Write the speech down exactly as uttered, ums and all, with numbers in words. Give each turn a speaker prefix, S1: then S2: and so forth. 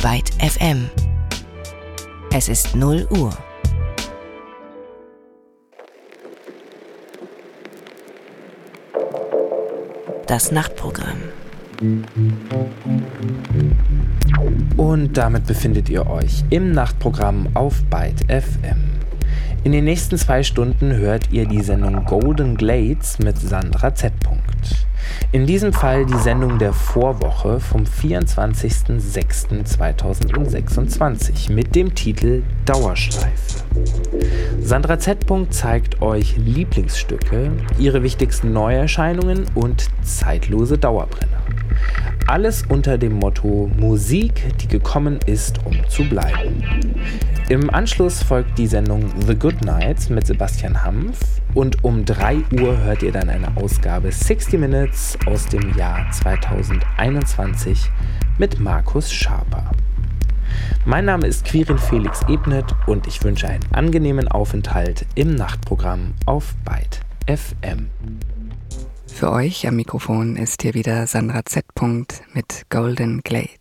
S1: Byte F M. Es ist null Uhr. Das Nachtprogramm.
S2: Und damit befindet ihr euch im Nachtprogramm auf Byte F M. In den nächsten zwei Stunden hört ihr die Sendung Golden Glades mit Sandra Z. In diesem Fall die Sendung der Vorwoche vom vierundzwanzigsten sechsten zweitausendsechsundzwanzig mit dem Titel Dauerschleife. Sandra Z. zeigt euch Lieblingsstücke, ihre wichtigsten Neuerscheinungen und zeitlose Dauerbrenner. Alles unter dem Motto Musik, die gekommen ist, um zu bleiben. Im Anschluss folgt die Sendung The Good Nights mit Sebastian Hampf und um drei Uhr hört ihr dann eine Ausgabe sixty Minutes aus dem Jahr zweitausendeinundzwanzig mit Markus Schaper. Mein Name ist Quirin Felix Ebnet und ich wünsche einen angenehmen Aufenthalt im Nachtprogramm auf Byte F M.
S3: Für euch am Mikrofon ist hier wieder Sandra Z. mit Golden Glades.